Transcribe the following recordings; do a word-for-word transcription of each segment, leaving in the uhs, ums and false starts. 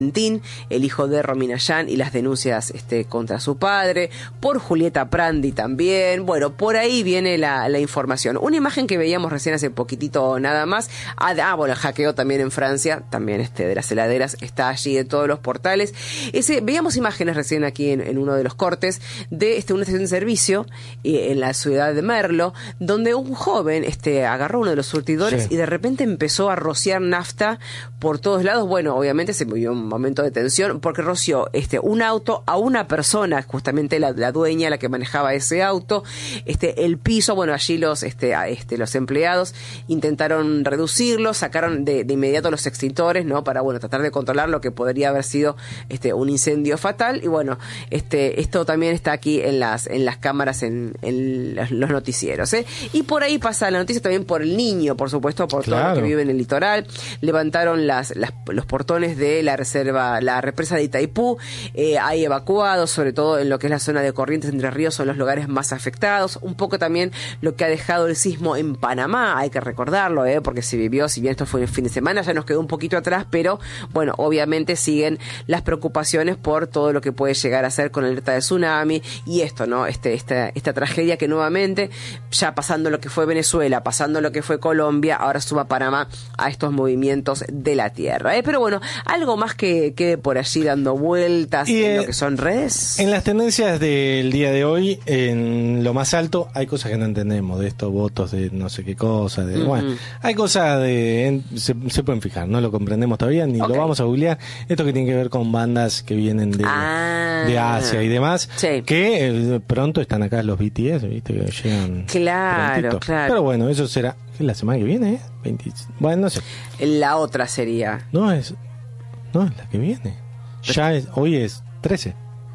el hijo de Romina Yan y las denuncias este, contra su padre, por Julieta Prandi también. Bueno, por ahí viene la, la información. Una imagen que veíamos recién hace poquitito nada más. Ah, ah, bueno, el hackeo también en Francia, también este de las heladeras, está allí de todos los portales. Ese, veíamos imágenes recién aquí en, en uno de los cortes de este, una estación de servicio eh, en la ciudad de Merlo, donde un joven este, agarró uno de los surtidores, sí, y de repente empezó a rociar nafta por todos lados. Bueno, obviamente se movió un momento de tensión porque roció este un auto a una persona, justamente la, la dueña, la que manejaba ese auto, este el piso. Bueno, allí los este, a, este los empleados intentaron reducirlo, sacaron de, de inmediato los extintores, ¿no? Para bueno tratar de controlar lo que podría haber sido este un incendio fatal. Y bueno, este esto también está aquí en las en las cámaras, en, en los noticieros, ¿eh? Y por ahí pasa la noticia también por el niño, por supuesto, por claro, todo lo que vive en el litoral. Levantaron las, las los portones de la reserva, la represa de Itaipú. Eh, hay evacuados, sobre todo en lo que es la zona de Corrientes, Entre Ríos, son los lugares más afectados. Un poco también lo que ha dejado el sismo en Panamá, hay que recordarlo, eh, porque se vivió, si bien esto fue el fin de semana, ya nos quedó un poquito atrás, pero bueno, obviamente siguen las preocupaciones por todo lo que puede llegar a ser con la alerta de tsunami y esto, ¿no? Este, esta, esta tragedia que nuevamente, ya pasando lo que fue Venezuela, pasando lo que fue Colombia, ahora suma Panamá a estos movimientos de la tierra, eh. Pero bueno, algo más que quede por allí dando vueltas y, en eh, lo que son redes. En las tendencias del día de hoy, en lo más alto, hay cosas que no entendemos, de estos votos de no sé qué cosa, de, uh-huh. bueno, hay cosas de, en, se, se pueden fijar, no lo comprendemos todavía, ni okay. lo vamos a googlear, esto que tiene que ver con bandas que vienen de, ah, de Asia y demás, sí. que eh, pronto están acá los B T S, viste, que llegan claro, prontito. Claro. Pero bueno, eso será, ¿qué es la semana que viene? ¿eh? veinte, bueno, no sé. La otra sería. No, es, no, es la que viene. Ya es, hoy es trece.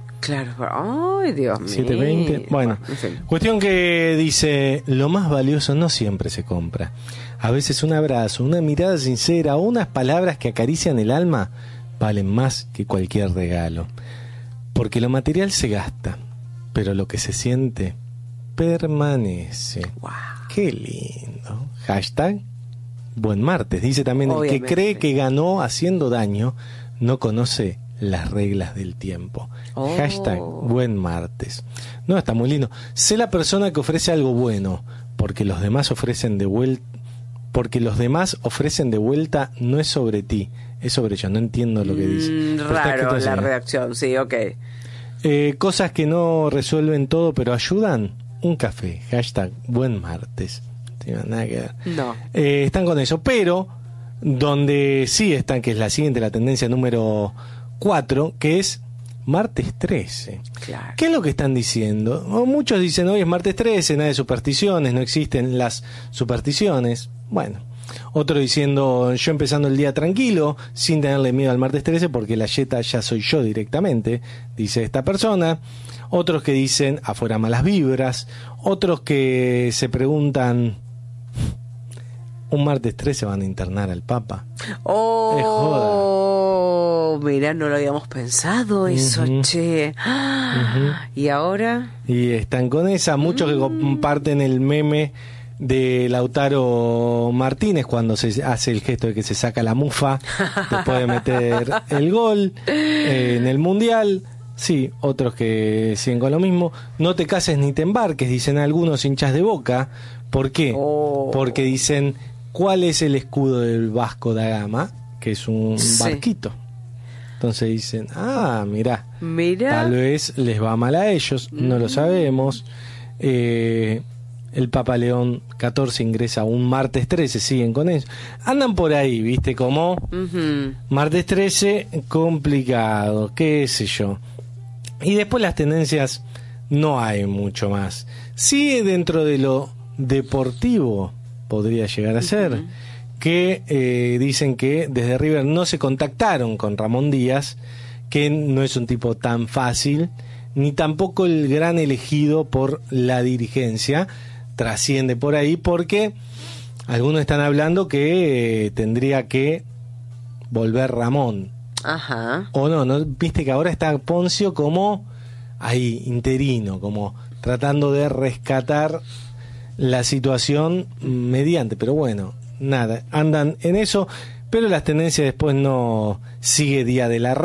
Claro, ay Dios mío. siete veinte. Bueno, en fin. Cuestión que dice, lo más valioso no siempre se compra. A veces un abrazo, una mirada sincera o unas palabras que acarician el alma valen más que cualquier regalo. Porque lo material se gasta, pero lo que se siente permanece. Wow. Qué lindo. Hashtag Buen Martes. Dice también, obviamente, el que cree que ganó haciendo daño no conoce las reglas del tiempo. Oh. Hashtag Buen Martes. No, está muy lindo. Sé la persona que ofrece algo bueno, porque los demás ofrecen de vuelta, porque los demás ofrecen de vuelta, no es sobre ti, es sobre ellos. No entiendo lo que dice. Mm, raro la redacción, sí, ok. Eh, cosas que no resuelven todo, pero ayudan. Un café. Hashtag Buen Martes. No, nada que ver. No. Eh, están con eso, pero donde sí están, que es la siguiente, la tendencia número cuatro, que es martes trece. Claro. ¿Qué es lo que están diciendo? Muchos dicen, hoy es martes trece, nada de supersticiones, no existen las supersticiones. Bueno, otro diciendo, yo empezando el día tranquilo, sin tenerle miedo al martes trece, porque la yeta ya soy yo directamente, dice esta persona. Otros que dicen, afuera malas vibras. Otros que se preguntan, un martes trece van a internar al Papa. Oh, mirá, no lo habíamos pensado eso, uh-huh. che. Uh-huh. ¿Y ahora? Y están con esa. Muchos uh-huh. que comparten el meme de Lautaro Martínez cuando se hace el gesto de que se saca la mufa después de meter el gol eh, en el Mundial. Sí, otros que siguen con lo mismo. No te cases ni te embarques, dicen algunos hinchas de Boca. ¿Por qué? Oh. Porque dicen, ¿cuál es el escudo del Vasco da Gama? Que es un sí. barquito. Entonces dicen, ah, mirá, mirá, tal vez les va mal a ellos, mm. no lo sabemos. Eh, el Papa León catorce ingresa un martes trece, siguen con eso. Andan por ahí, ¿viste? Como uh-huh. martes trece, complicado, qué sé yo. Y después las tendencias, no hay mucho más. Sí, dentro de lo deportivo podría llegar a ser, uh-huh. que eh, dicen que desde River no se contactaron con Ramón Díaz, que no es un tipo tan fácil, ni tampoco el gran elegido por la dirigencia. Trasciende por ahí porque algunos están hablando que eh, tendría que volver Ramón. Ajá. O no, no, viste que ahora está Poncio como ahí, interino, como tratando de rescatar la situación mediante, pero bueno, nada, andan en eso. pero las tendencias después no sigue Día de la